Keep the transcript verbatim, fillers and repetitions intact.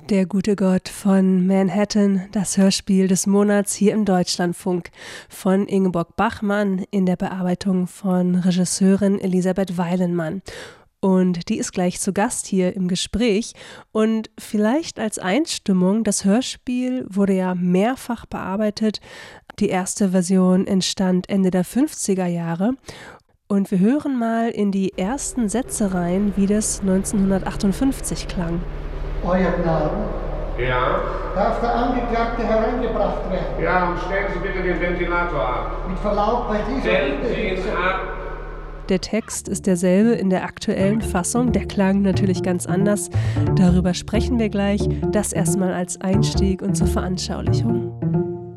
Der gute Gott von Manhattan, das Hörspiel des Monats hier im Deutschlandfunk von Ingeborg Bachmann in der Bearbeitung von Regisseurin Elisabeth Weilenmann. Und die ist gleich zu Gast hier im Gespräch. Und vielleicht als Einstimmung, das Hörspiel wurde ja mehrfach bearbeitet. Die erste Version entstand Ende der fünfziger Jahre. Und wir hören mal in die ersten Sätze rein, wie das neunzehnhundertachtundfünfzig klang. Euer Gnaden. Ja? Darf der Angeklagte hereingebracht werden? Ja, und stellen Sie bitte den Ventilator ab. Mit Verlaub bei dieser Stellen Sie ihn Unterhitzung. ab. Der Text ist derselbe in der aktuellen Fassung, der klang natürlich ganz anders. Darüber sprechen wir gleich. Das erstmal als Einstieg und zur Veranschaulichung.